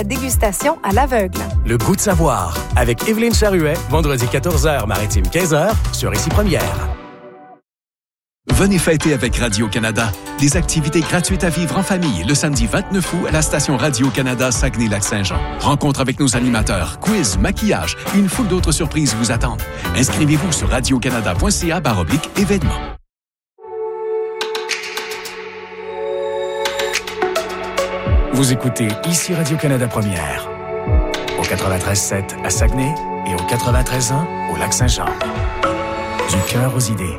Dégustation à l'aveugle. Le goût de savoir avec Évelyne Charruet, vendredi 14h, maritime 15h, sur Ici Première. Venez fêter avec Radio-Canada. Des activités gratuites à vivre en famille le samedi 29 août à la station Radio-Canada Saguenay-Lac-Saint-Jean. Rencontre avec nos animateurs, quiz, maquillage et une foule d'autres surprises vous attendent. Inscrivez-vous sur radiocanada.ca/événements. Vous écoutez Ici Radio-Canada Première, au 93.7 à Saguenay et au 93.1 au Lac-Saint-Jean. Du cœur aux idées.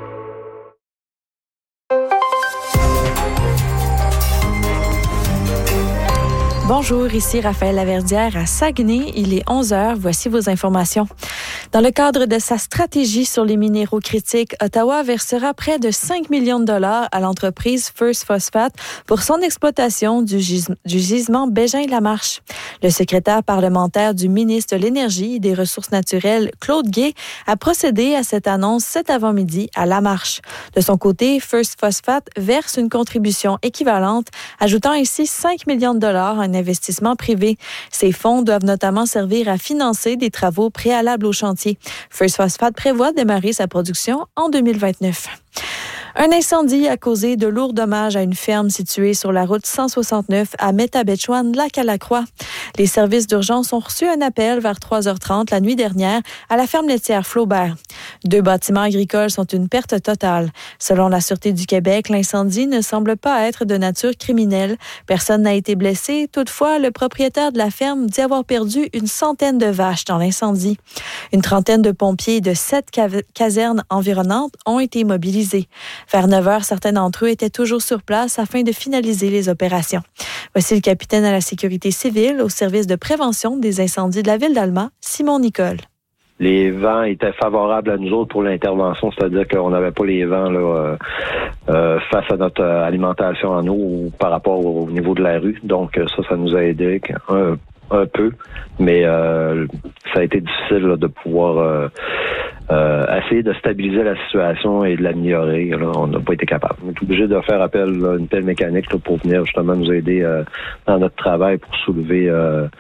Bonjour, ici Raphaël Laverdière à Saguenay. Il est 11h. Voici vos informations. Dans le cadre de sa stratégie sur les minéraux critiques, Ottawa versera près de 5 millions de dollars à l'entreprise First Phosphate pour son exploitation du gisement Bégin-Lamarche. Le secrétaire parlementaire du ministre de l'Énergie et des Ressources naturelles, Claude Guay, a procédé à cette annonce cet avant-midi à Lamarche. De son côté, First Phosphate verse une contribution équivalente, ajoutant ainsi 5 millions de dollars à un investissement privé. Ces fonds doivent notamment servir à financer des travaux préalables au chantier. First Phosphate prévoit démarrer sa production en 2029. Un incendie a causé de lourds dommages à une ferme située sur la route 169 à Métabetchouan-Lac-à-la-Croix. Les services d'urgence ont reçu un appel vers 3h30 la nuit dernière à la ferme laitière Flaubert. 2 bâtiments agricoles sont une perte totale. Selon la Sûreté du Québec, l'incendie ne semble pas être de nature criminelle. Personne n'a été blessé. Toutefois, le propriétaire de la ferme dit avoir perdu une centaine de vaches dans l'incendie. Une trentaine de pompiers de 7 casernes environnantes ont été mobilisés. Vers 9h, certains d'entre eux étaient toujours sur place afin de finaliser les opérations. Voici le capitaine à la sécurité civile au service de prévention des incendies de la ville d'Alma, Simon Nicole. Les vents étaient favorables à nous autres pour l'intervention, c'est-à-dire qu'on n'avait pas les vents là, face à notre alimentation en eau ou par rapport au niveau de la rue. Donc ça nous a aidé un peu, mais ça a été difficile là, de pouvoir essayer de stabiliser la situation et de l'améliorer. Là, on n'a pas été capable. On est obligé de faire appel à une telle mécanique là, pour venir justement nous aider dans notre travail pour soulever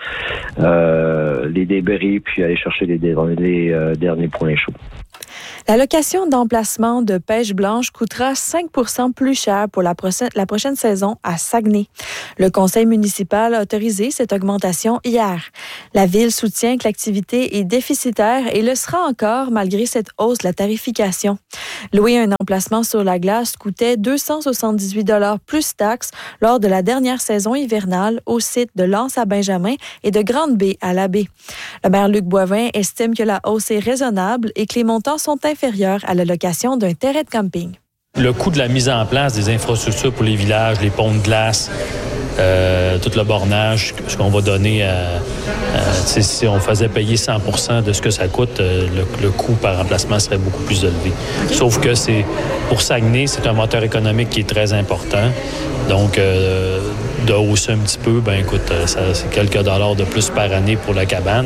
les débris puis aller chercher les derniers points chauds. La location d'emplacement de pêche blanche coûtera 5 % plus cher pour la prochaine saison à Saguenay. Le conseil municipal a autorisé cette augmentation hier. La ville soutient que l'activité est déficitaire et le sera encore malgré cette hausse de la tarification. Louer un emplacement sur la glace coûtait 278 $ plus taxes lors de la dernière saison hivernale au site de L'Anse à Benjamin et de Grande-Baie à la baie. Le maire Luc Boivin estime que la hausse est raisonnable et que les montants sont inférieurs à la location d'un terrain de camping. Le coût de la mise en place des infrastructures pour les villages, les ponts de glace, tout le bornage, ce qu'on va donner, si on faisait payer 100% de ce que ça coûte, le coût par remplacement serait beaucoup plus élevé. Sauf que pour Saguenay, c'est un moteur économique qui est très important. Donc, de hausser un petit peu, c'est quelques dollars de plus par année pour la cabane.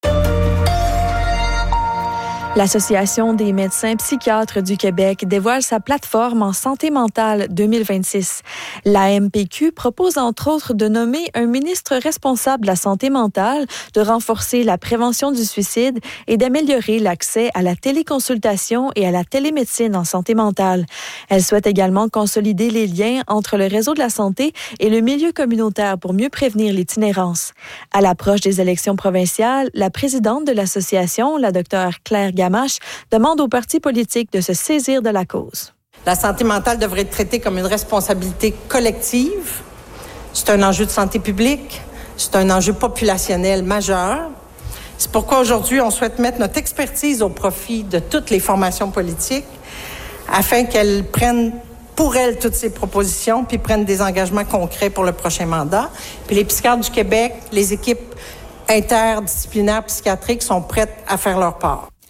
L'Association des médecins psychiatres du Québec dévoile sa plateforme en santé mentale 2026. L'AMPQ propose entre autres de nommer un ministre responsable de la santé mentale, de renforcer la prévention du suicide et d'améliorer l'accès à la téléconsultation et à la télémédecine en santé mentale. Elle souhaite également consolider les liens entre le réseau de la santé et le milieu communautaire pour mieux prévenir l'itinérance. À l'approche des élections provinciales, la présidente de l'association, la Dr Claire Gamache, demande aux partis politiques de se saisir de la cause. La santé mentale devrait être traitée comme une responsabilité collective. C'est un enjeu de santé publique. C'est un enjeu populationnel majeur. C'est pourquoi aujourd'hui, on souhaite mettre notre expertise au profit de toutes les formations politiques afin qu'elles prennent pour elles toutes ces propositions puis prennent des engagements concrets pour le prochain mandat. Puis les psychiatres du Québec, les équipes interdisciplinaires psychiatriques sont prêtes à faire leur part.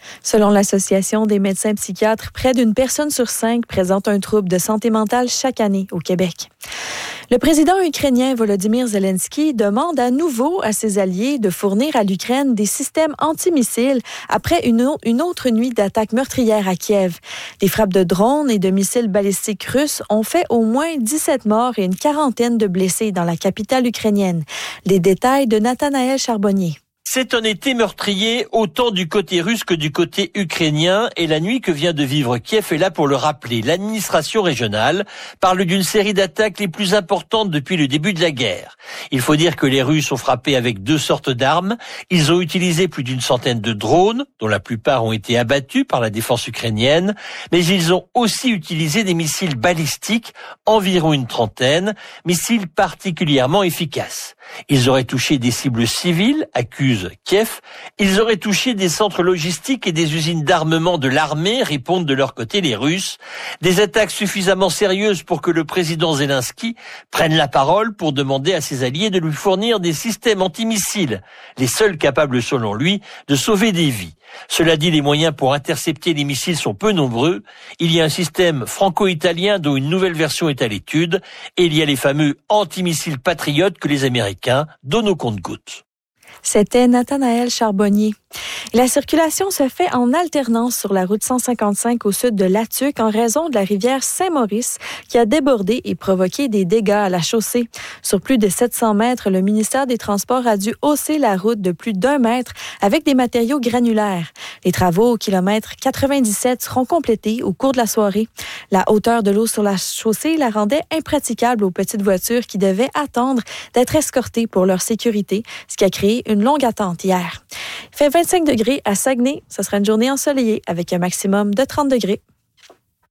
Selon l'Association des médecins psychiatres, près d'une personne sur 5 présente un trouble de santé mentale chaque année au Québec. Le président ukrainien Volodymyr Zelensky demande à nouveau à ses alliés de fournir à l'Ukraine des systèmes antimissiles après une autre nuit d'attaques meurtrières à Kiev. Des frappes de drones et de missiles balistiques russes ont fait au moins 17 morts et une quarantaine de blessés dans la capitale ukrainienne. Les détails de Nathanaël Charbonnier. C'est un été meurtrier autant du côté russe que du côté ukrainien et la nuit que vient de vivre Kiev est là pour le rappeler. L'administration régionale parle d'une série d'attaques les plus importantes depuis le début de la guerre. Il faut dire que les Russes ont frappé avec 2 sortes d'armes. Ils ont utilisé plus d'une centaine de drones, dont la plupart ont été abattus par la défense ukrainienne, mais ils ont aussi utilisé des missiles balistiques, environ une trentaine, missiles particulièrement efficaces. Ils auraient touché des cibles civiles, accuse Kiev. Ils auraient touché des centres logistiques et des usines d'armement de l'armée, répondent de leur côté les Russes. Des attaques suffisamment sérieuses pour que le président Zelensky prenne la parole pour demander à ses alliés de lui fournir des systèmes antimissiles, les seuls capables selon lui de sauver des vies. Cela dit, les moyens pour intercepter les missiles sont peu nombreux. Il y a un système franco-italien dont une nouvelle version est à l'étude et il y a les fameux antimissiles patriotes que les Américains donnent au compte-gouttes. C'était Nathanaël Charbonnier. La circulation se fait en alternance sur la route 155 au sud de Latuc en raison de la rivière Saint-Maurice qui a débordé et provoqué des dégâts à la chaussée. Sur plus de 700 mètres, le ministère des Transports a dû hausser la route de plus d'1 mètre avec des matériaux granulaires. Les travaux au kilomètre 97 seront complétés au cours de la soirée. La hauteur de l'eau sur la chaussée la rendait impraticable aux petites voitures qui devaient attendre d'être escortées pour leur sécurité, ce qui a créé une longue attente hier. Il fait 25 degrés à Saguenay. Ce sera une journée ensoleillée avec un maximum de 30 degrés.